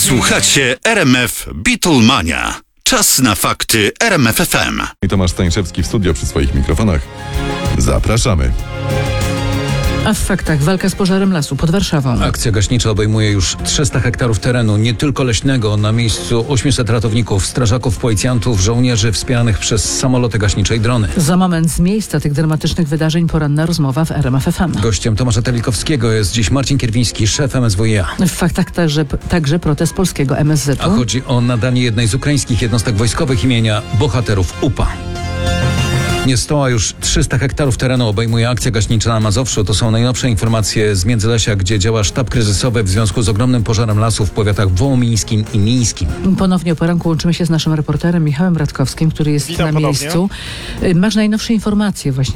Słuchacie RMF Beatlemania. Czas na fakty RMF FM. I Tomasz Stańszewski w studio przy swoich mikrofonach. Zapraszamy. A w faktach walka z pożarem lasu pod Warszawą. Akcja gaśnicza obejmuje już 300 hektarów terenu, nie tylko leśnego. Na miejscu 800 ratowników, strażaków, policjantów, żołnierzy wspieranych przez samoloty gaśnicze i drony. Za moment z miejsca tych dramatycznych wydarzeń poranna rozmowa w RMF FM. Gościem Tomasza Telikowskiego jest dziś Marcin Kierwiński, szef MSWiA. W faktach także protest polskiego A MSZ-u. chodzi o nadanie jednej z ukraińskich jednostek wojskowych imienia bohaterów UPA. Nie stoła już 300 hektarów terenu obejmuje akcja gaśnicza na Mazowszu. To są najnowsze informacje z Międzylesia, gdzie działa sztab kryzysowy w związku z ogromnym pożarem lasu w powiatach wołomińskim i mińskim. Ponownie o poranku łączymy się z naszym reporterem Michałem Radkowskim, który jest Witam na ponownie. miejscu. Masz najnowsze informacje właśnie